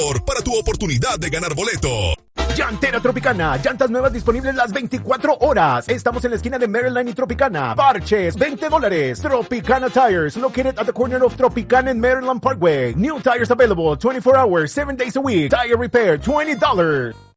para tu oportunidad de ganar boleto. Llantera Tropicana, llantas nuevas disponibles las 24 horas. Estamos en la esquina de Maryland y Tropicana. Parches, $20. Tropicana Tires, located at the corner of Tropicana and Maryland Parkway. New tires available 24 hours, 7 days a week. Tire repair, $20.